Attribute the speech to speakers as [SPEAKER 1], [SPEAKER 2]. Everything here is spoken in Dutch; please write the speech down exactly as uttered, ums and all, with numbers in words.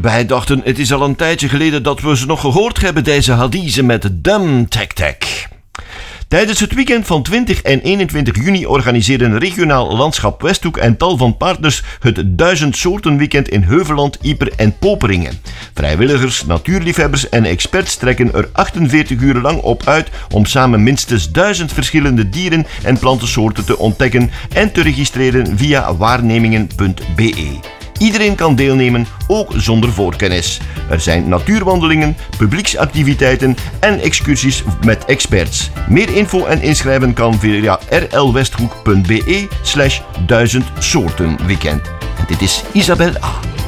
[SPEAKER 1] Wij dachten, het is al een tijdje geleden dat we ze nog gehoord hebben, deze hadiezen met Dum Tek Tek. Tijdens het weekend van twintig en eenentwintig juni organiseren Regionaal Landschap Westhoek en tal van partners het duizend soorten weekend in Heuveland, Ieper en Poperingen. Vrijwilligers, natuurliefhebbers en experts trekken er achtenveertig uur lang op uit om samen minstens duizend verschillende dieren- en plantensoorten te ontdekken en te registreren via waarnemingen punt b e. Iedereen kan deelnemen, ook zonder voorkennis. Er zijn natuurwandelingen, publieksactiviteiten en excursies met experts. Meer info en inschrijven kan via r l westhoek punt b e slash duizend soorten weekend. En dit is Isabel A.